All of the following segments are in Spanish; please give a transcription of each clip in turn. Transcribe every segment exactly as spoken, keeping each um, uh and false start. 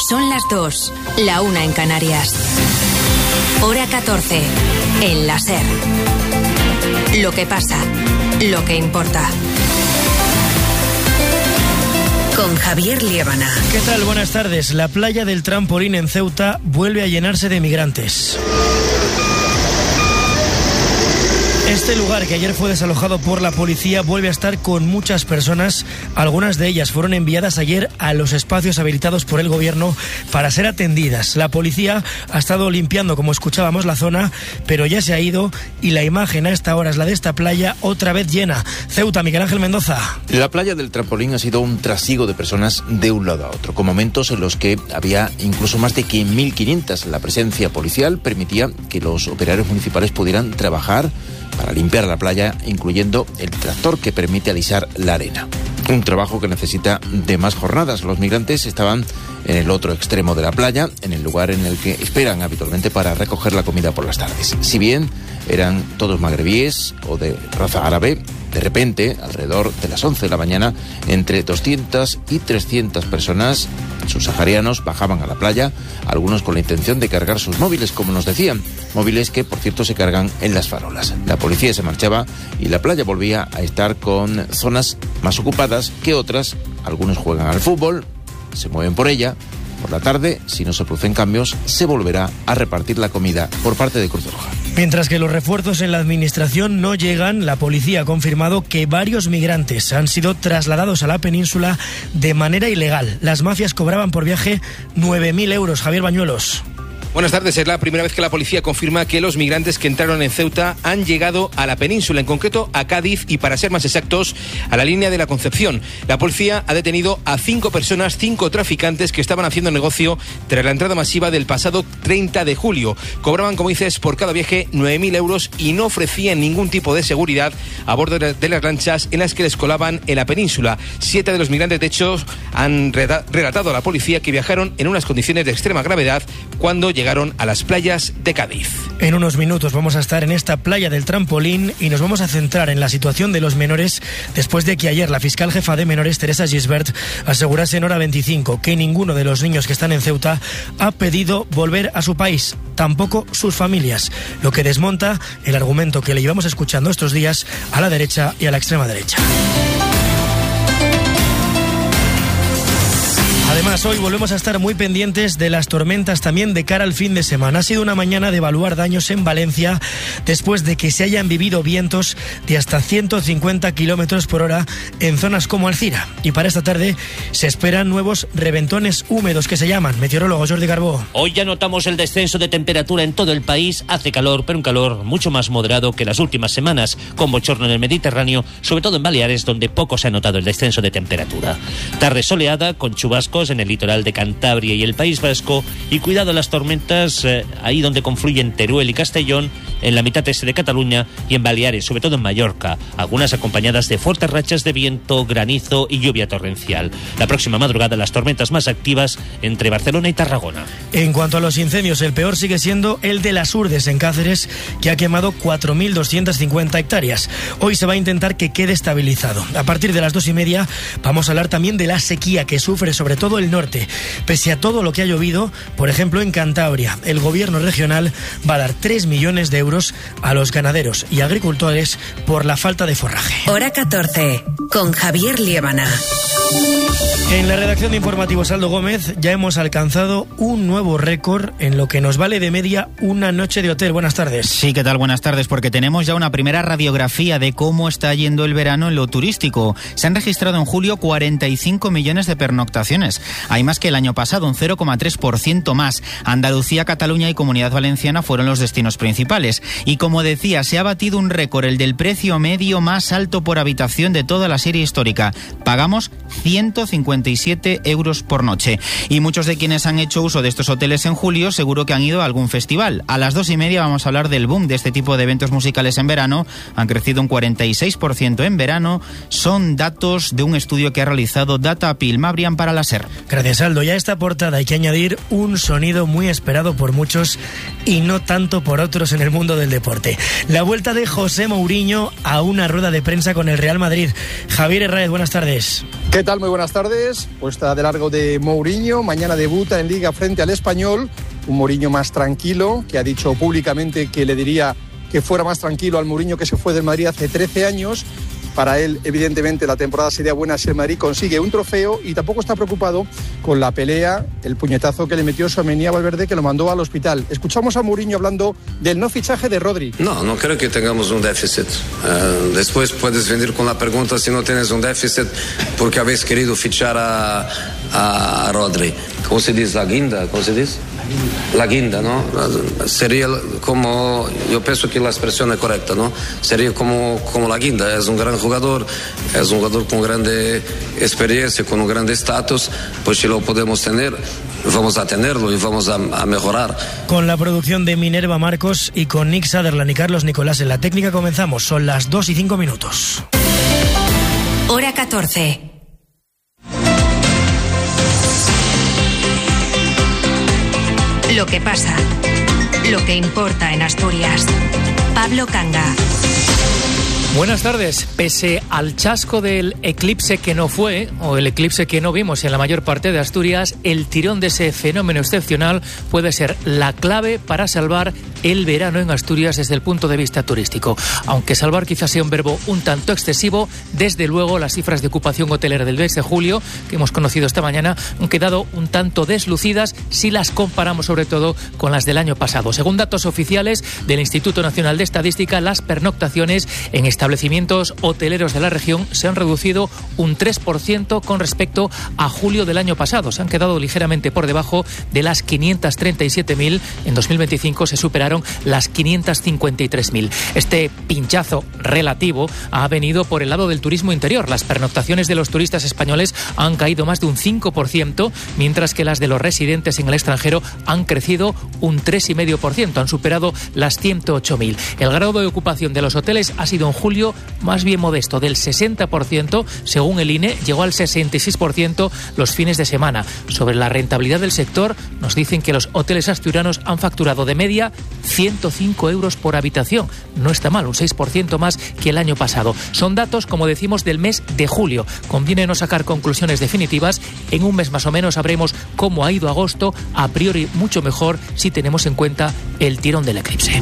Son las dos, la una en Canarias. Hora catorce, en la SER. Lo que pasa, lo que importa. Con Javier Liébana. ¿Qué tal? Buenas tardes. La playa del Trampolín en Ceuta vuelve a llenarse de migrantes. Este lugar, que ayer fue desalojado por la policía, vuelve a estar con muchas personas. Algunas de ellas fueron enviadas ayer a los espacios habilitados por el gobierno para ser atendidas. La policía ha estado limpiando, como escuchábamos, la zona, pero ya se ha ido y la imagen a esta hora es la de esta playa otra vez llena. Ceuta, Miguel Ángel Mendoza. La playa del Trampolín ha sido un trasiego de personas de un lado a otro, con momentos en los que había incluso más de mil quinientas. La presencia policial permitía que los operarios municipales pudieran trabajar para limpiar la playa, incluyendo el tractor que permite alisar la arena. Un trabajo que necesita de más jornadas. Los migrantes estaban en el otro extremo de la playa, en el lugar en el que esperan habitualmente para recoger la comida por las tardes. Si bien eran todos magrebíes o de raza árabe, de repente, alrededor de las once de la mañana, entre doscientas y trescientas personas subsaharianos bajaban a la playa, algunos con la intención de cargar sus móviles, como nos decían, móviles que, por cierto, se cargan en las farolas. La policía se marchaba y la playa volvía a estar con zonas más ocupadas que otras. Algunos juegan al fútbol, se mueven por ella. Por la tarde, si no se producen cambios, se volverá a repartir la comida por parte de Cruz Roja. Mientras que los refuerzos en la administración no llegan, la policía ha confirmado que varios migrantes han sido trasladados a la península de manera ilegal. Las mafias cobraban por viaje nueve mil euros. Javier Bañuelos. Buenas tardes. Es la primera vez que la policía confirma que los migrantes que entraron en Ceuta han llegado a la península, en concreto a Cádiz y, para ser más exactos, a la línea de la Concepción. La policía ha detenido a cinco personas, cinco traficantes que estaban haciendo negocio tras la entrada masiva del pasado treinta de julio. Cobraban, como dices, por cada viaje nueve mil euros y no ofrecían ningún tipo de seguridad a bordo de las lanchas en las que les colaban en la península. Siete de los migrantes, de hecho, han relatado a la policía que viajaron en unas condiciones de extrema gravedad cuando llegaron a las playas de Cádiz. En unos minutos vamos a estar en esta playa del Trampolín y nos vamos a centrar en la situación de los menores después de que ayer la fiscal jefa de menores, Teresa Gisbert, asegurase en Hora veinticinco que ninguno de los niños que están en Ceuta ha pedido volver a su país, tampoco sus familias, lo que desmonta el argumento que le llevamos escuchando estos días a la derecha y a la extrema derecha. Además, hoy volvemos a estar muy pendientes de las tormentas también de cara al fin de semana. Ha sido una mañana de evaluar daños en Valencia después de que se hayan vivido vientos de hasta ciento cincuenta kilómetros por hora en zonas como Alcira. Y para esta tarde se esperan nuevos reventones húmedos que se llaman. Meteorólogo Jordi Carbó. Hoy ya notamos el descenso de temperatura en todo el país. Hace calor, pero un calor mucho más moderado que las últimas semanas, con bochorno en el Mediterráneo, sobre todo en Baleares, donde poco se ha notado el descenso de temperatura. Tarde soleada, con chubascos en el litoral de Cantabria y el País Vasco, y cuidado a las tormentas eh, ahí donde confluyen Teruel y Castellón, en la mitad este de Cataluña y en Baleares, sobre todo en Mallorca, algunas acompañadas de fuertes rachas de viento, granizo y lluvia torrencial. La próxima madrugada las tormentas más activas entre Barcelona y Tarragona. En cuanto a los incendios, el peor sigue siendo el de Las Urdes en Cáceres, que ha quemado cuatro mil doscientas cincuenta hectáreas. Hoy se va a intentar que quede estabilizado. A partir de las dos y media vamos a hablar también de la sequía que sufre sobre todo el norte. Pese a todo lo que ha llovido, por ejemplo en Cantabria, el gobierno regional va a dar tres millones de euros a los ganaderos y agricultores por la falta de forraje. Hora catorce, con Javier Liébana. En la redacción de Informativos Aldo Gómez ya hemos alcanzado un nuevo récord en lo que nos vale de media una noche de hotel. Buenas tardes. Sí, ¿qué tal? Buenas tardes, porque tenemos ya una primera radiografía de cómo está yendo el verano en lo turístico. Se han registrado en julio cuarenta y cinco millones de pernoctaciones. Hay más que el año pasado, un cero coma tres por ciento más. Andalucía, Cataluña y Comunidad Valenciana fueron los destinos principales. Y como decía, se ha batido un récord, el del precio medio más alto por habitación de toda la serie histórica. Pagamos ciento cincuenta y siete euros por noche. Y muchos de quienes han hecho uso de estos hoteles en julio seguro que han ido a algún festival. A las dos y media vamos a hablar del boom de este tipo de eventos musicales en verano. Han crecido un cuarenta y seis por ciento en verano. Son datos de un estudio que ha realizado Datapil. Mabrián para la SER. Gracias, Aldo. Y a esta portada hay que añadir un sonido muy esperado por muchos y no tanto por otros en el mundo del deporte. La vuelta de José Mourinho a una rueda de prensa con el Real Madrid. Javier Herráez, buenas tardes. ¿Qué tal? tal? Muy buenas tardes. Puesta de largo de Mourinho. Mañana debuta en Liga frente al Español. Un Mourinho más tranquilo, que ha dicho públicamente que le diría que fuera más tranquilo al Mourinho que se fue del Madrid hace trece años. Para él, evidentemente, la temporada sería buena si el Madrid consigue un trofeo, y tampoco está preocupado con la pelea, el puñetazo que le metió Tchouaméni a Valverde, que lo mandó al hospital. Escuchamos a Mourinho hablando del no fichaje de Rodri. No, no creo que tengamos un déficit. Uh, después puedes venir con la pregunta si no tienes un déficit porque habéis querido fichar a, a, a Rodri. ¿Cómo se dice? ¿La guinda? ¿Cómo se dice? La guinda, ¿no? Sería como, yo pienso que la expresión es correcta, ¿no? Sería como, como la guinda. Es un gran jugador, es un jugador con grande experiencia, con un grande estatus. Pues si lo podemos tener, vamos a tenerlo y vamos a, a mejorar. Con la producción de Minerva Marcos y con Nick Sutherland y Carlos Nicolás en la técnica comenzamos. Son las dos y cinco minutos. Hora catorce. Lo que pasa, lo que importa en Asturias. Pablo Canga. Buenas tardes. Pese al chasco del eclipse que no fue, o el eclipse que no vimos en la mayor parte de Asturias, el tirón de ese fenómeno excepcional puede ser la clave para salvar el verano en Asturias desde el punto de vista turístico. Aunque salvar quizás sea un verbo un tanto excesivo, desde luego las cifras de ocupación hotelera del mes de julio, que hemos conocido esta mañana, han quedado un tanto deslucidas si las comparamos sobre todo con las del año pasado. Según datos oficiales del Instituto Nacional de Estadística, las pernoctaciones en establecimientos hoteleros de la región se han reducido un tres por ciento con respecto a julio del año pasado. Se han quedado ligeramente por debajo de las quinientas treinta y siete mil. En dos mil veinticinco se superaron las quinientas cincuenta y tres mil. Este pinchazo relativo ha venido por el lado del turismo interior. Las pernoctaciones de los turistas españoles han caído más de un cinco por ciento, mientras que las de los residentes en el extranjero han crecido un tres coma cinco por ciento. Han superado las ciento ocho mil. El grado de ocupación de los hoteles ha sido en julio más bien modesto, del sesenta por ciento, según el I N E, llegó al sesenta y seis por ciento los fines de semana. Sobre la rentabilidad del sector, nos dicen que los hoteles asturianos han facturado de media ciento cinco euros por habitación. No está mal, un seis por ciento más que el año pasado. Son datos, como decimos, del mes de julio. Conviene no sacar conclusiones definitivas. En un mes más o menos sabremos cómo ha ido agosto, a priori mucho mejor si tenemos en cuenta el tirón del eclipse.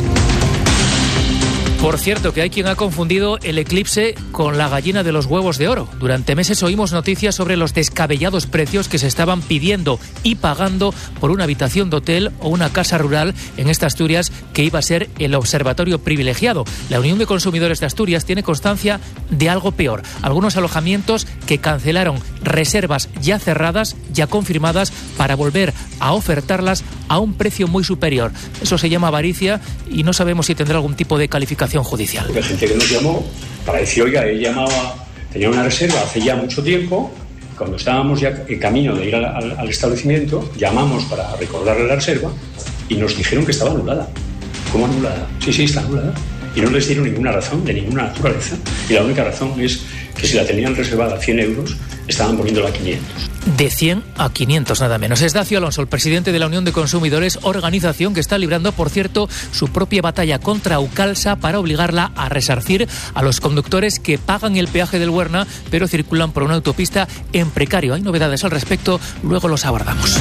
Por cierto, que hay quien ha confundido el eclipse con la gallina de los huevos de oro. Durante meses oímos noticias sobre los descabellados precios que se estaban pidiendo y pagando por una habitación de hotel o una casa rural en esta Asturias que iba a ser el observatorio privilegiado. La Unión de Consumidores de Asturias tiene constancia de algo peor. Algunos alojamientos que cancelaron reservas ya cerradas, ya confirmadas, para volver a ofertarlas a un precio muy superior. Eso se llama avaricia y no sabemos si tendrá algún tipo de calificación judicial. Hay gente que nos llamó para decir, oiga, él llamaba, tenía una reserva hace ya mucho tiempo, cuando estábamos ya en camino de ir al, al, al establecimiento, llamamos para recordarle la reserva y nos dijeron que estaba anulada. ¿Cómo anulada? Sí, sí, está anulada. Y no les dieron ninguna razón, de ninguna naturaleza. Y la única razón es que si la tenían reservada a cien euros, estaban poniéndola a quinientos. De cien a quinientos, nada menos. Es Dacio Alonso, el presidente de la Unión de Consumidores, organización que está librando, por cierto, su propia batalla contra Aucalsa para obligarla a resarcir a los conductores que pagan el peaje del Huerna, pero circulan por una autopista en precario. Hay novedades al respecto, luego los abordamos.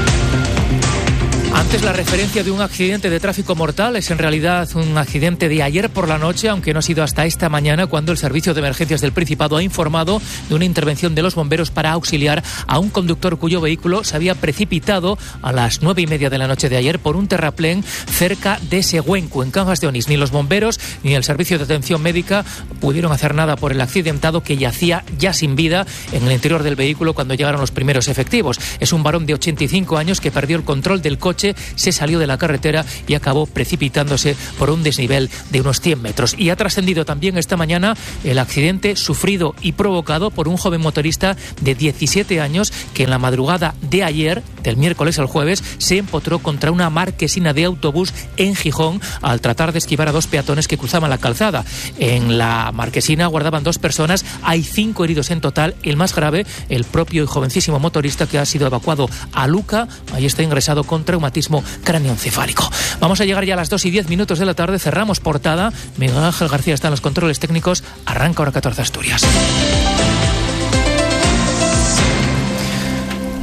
Antes, la referencia de un accidente de tráfico mortal es en realidad un accidente de ayer por la noche, aunque no ha sido hasta esta mañana cuando el Servicio de Emergencias del Principado ha informado de una intervención de los bomberos para auxiliar a un conductor cuyo vehículo se había precipitado a las nueve y media de la noche de ayer por un terraplén cerca de Següenco, en Cangas de Onís. Ni los bomberos ni el Servicio de Atención Médica pudieron hacer nada por el accidentado, que yacía ya sin vida en el interior del vehículo cuando llegaron los primeros efectivos. Es un varón de ochenta y cinco años que perdió el control del coche, se salió de la carretera y acabó precipitándose por un desnivel de unos cien metros. Y ha trascendido también esta mañana el accidente sufrido y provocado por un joven motorista de diecisiete años que en la madrugada de ayer, del miércoles al jueves, se empotró contra una marquesina de autobús en Gijón al tratar de esquivar a dos peatones que cruzaban la calzada. En la marquesina guardaban dos personas, hay cinco heridos en total, el más grave, el propio y jovencísimo motorista, que ha sido evacuado a Luca, ahí está ingresado con traumatismo cráneoencefálico. Vamos a llegar ya a las dos y diez minutos de la tarde, cerramos portada. Miguel Ángel García está en los controles técnicos, arranca Hora catorce Asturias.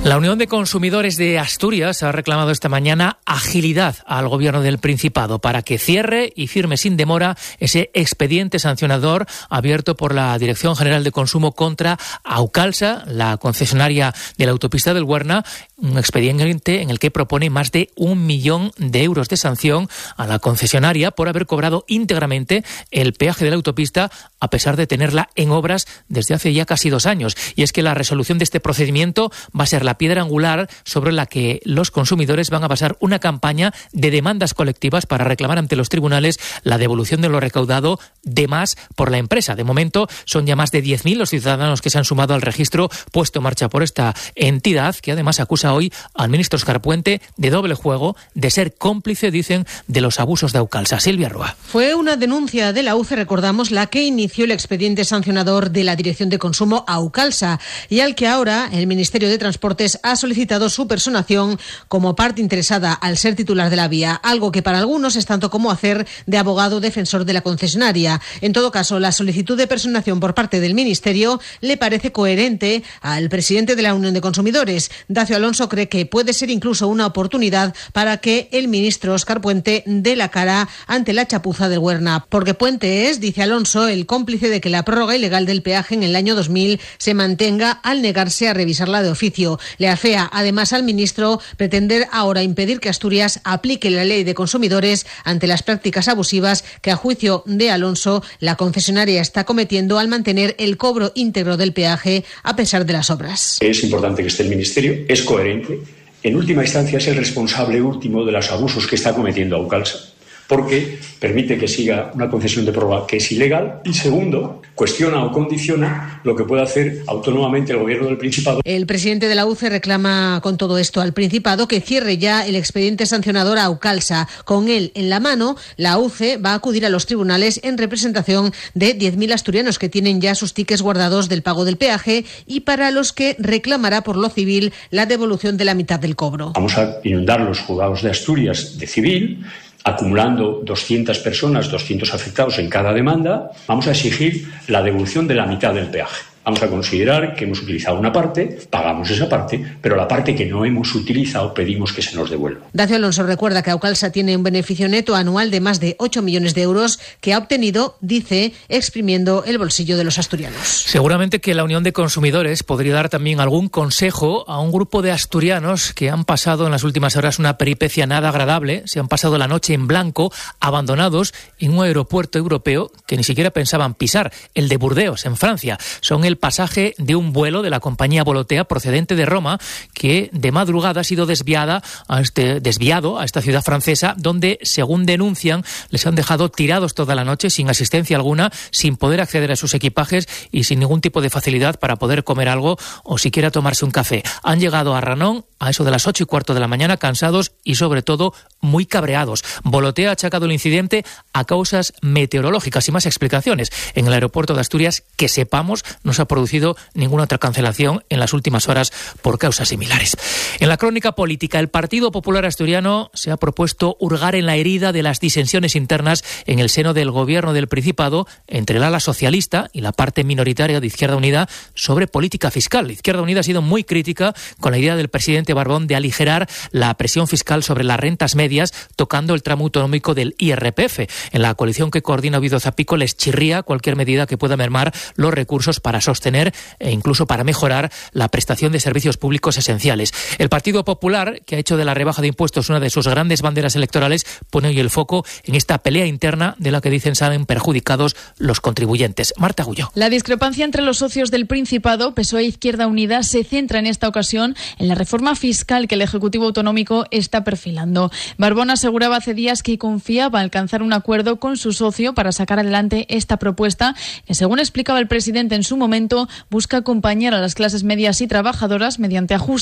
La Unión de Consumidores de Asturias ha reclamado esta mañana agilidad al Gobierno del Principado para que cierre y firme sin demora ese expediente sancionador abierto por la Dirección General de Consumo contra Aucalsa, la concesionaria de la autopista del Huerna, un expediente en el que propone más de un millón de euros de sanción a la concesionaria por haber cobrado íntegramente el peaje de la autopista a pesar de tenerla en obras desde hace ya casi dos años. Y es que la resolución de este procedimiento va a ser la piedra angular sobre la que los consumidores van a basar una campaña de demandas colectivas para reclamar ante los tribunales la devolución de lo recaudado de más por la empresa. De momento son ya más de diez mil los ciudadanos que se han sumado al registro puesto en marcha por esta entidad, que además acusa hoy al ministro Óscar Puente de doble juego, de ser cómplice, dicen, de los abusos de Aucalsa. Silvia Rúa. Fue una denuncia de la U C E, recordamos, la que inició el expediente sancionador de la Dirección de Consumo a Aucalsa y al que ahora el Ministerio de Transportes ha solicitado su personación como parte interesada al ser titular de la vía, algo que para algunos es tanto como hacer de abogado defensor de la concesionaria. En todo caso, la solicitud de personación por parte del Ministerio le parece coherente al presidente de la Unión de Consumidores. Dacio Alonso cree que puede ser incluso una oportunidad para que el ministro Óscar Puente dé la cara ante la chapuza del Huerna, porque Puente es, dice Alonso, el cómplice de que la prórroga ilegal del peaje en el año dos mil se mantenga al negarse a revisarla de oficio. Le afea además al ministro pretender ahora impedir que Asturias aplique la ley de consumidores ante las prácticas abusivas que, a juicio de Alonso, la concesionaria está cometiendo al mantener el cobro íntegro del peaje a pesar de las obras. Es importante que esté el ministerio, es coherente. En última instancia es el responsable último de los abusos que está cometiendo Aucalsa, porque permite que siga una concesión de prórroga que es ilegal y, segundo, cuestiona o condiciona lo que puede hacer autónomamente el Gobierno del Principado. El presidente de la U C E reclama con todo esto al Principado que cierre ya el expediente sancionador a Aucalsa. Con él en la mano, la U C E va a acudir a los tribunales en representación de diez mil asturianos que tienen ya sus tickets guardados del pago del peaje y para los que reclamará por lo civil la devolución de la mitad del cobro. Vamos a inundar los juzgados de Asturias de civil, acumulando doscientas personas, doscientos afectados en cada demanda. Vamos a exigir la devolución de la mitad del peaje. Vamos a considerar que hemos utilizado una parte, pagamos esa parte, pero la parte que no hemos utilizado pedimos que se nos devuelva. Dacio Alonso recuerda que Aucalsa tiene un beneficio neto anual de más de ocho millones de euros que ha obtenido, dice, exprimiendo el bolsillo de los asturianos. Seguramente que la Unión de Consumidores podría dar también algún consejo a un grupo de asturianos que han pasado en las últimas horas una peripecia nada agradable, se han pasado la noche en blanco, abandonados en un aeropuerto europeo que ni siquiera pensaban pisar, el de Burdeos, en Francia. Son el pasaje de un vuelo de la compañía Volotea procedente de Roma que de madrugada ha sido desviada a este, desviado a esta ciudad francesa donde, según denuncian, les han dejado tirados toda la noche sin asistencia alguna, sin poder acceder a sus equipajes y sin ningún tipo de facilidad para poder comer algo o siquiera tomarse un café. Han llegado a Ranón a eso de las ocho y cuarto de la mañana, cansados y sobre todo muy cabreados. Volotea ha achacado el incidente a causas meteorológicas y más explicaciones. En el aeropuerto de Asturias, que sepamos, no se ha producido ninguna otra cancelación en las últimas horas por causas similares. En la crónica política, el Partido Popular Asturiano se ha propuesto hurgar en la herida de las disensiones internas en el seno del Gobierno del Principado entre el ala socialista y la parte minoritaria de Izquierda Unida sobre política fiscal. Izquierda Unida ha sido muy crítica con la idea del presidente Barbón de aligerar la presión fiscal sobre las rentas medias, tocando el tramo autonómico del I R P F. En la coalición que coordina Ovidio Zapico les chirría cualquier medida que pueda mermar los recursos para sostener e incluso para mejorar la prestación de servicios públicos esenciales. El Partido Popular, que ha hecho de la rebaja de impuestos una de sus grandes banderas electorales, pone hoy el foco en esta pelea interna de la que dicen salen perjudicados los contribuyentes. Marta Agulló. La discrepancia entre los socios del Principado, P S O E e Izquierda Unida, se centra en esta ocasión en la reforma fiscal que el Ejecutivo Autonómico está perfilando. Barbón aseguraba hace días que confiaba alcanzar un acuerdo con su socio para sacar adelante esta propuesta que, según explicaba el presidente en su momento, busca acompañar a las clases medias y trabajadoras mediante ajustes